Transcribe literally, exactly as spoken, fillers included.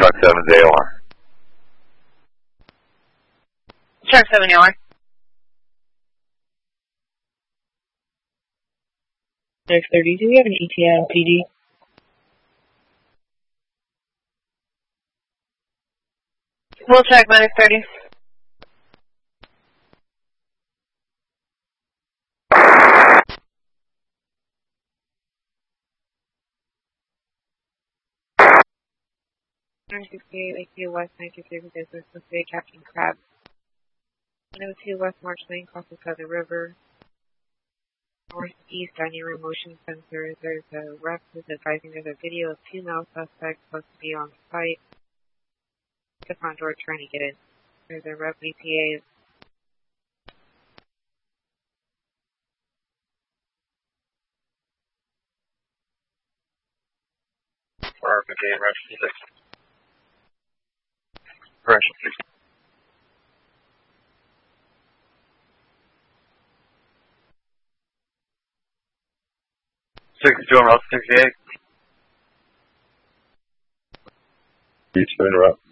Truck seven's A O R. Truck seven A O R. Next thirty, do we have an E T A on P D? We'll check minus thirty. nine sixty-eight, Lake View West, nine two three business, Mississippi, Captain Crab. one oh two West March Lane, crosses Southern River. Northeast dining room motion sensors. There's a rep who's advising there's a video of two male suspects supposed to be on site. The front door trying to get in. There's a rep E P A. R fifty-eight, Rush six. Correction six. sixty-two on Route sixty-eight. You two interrupt.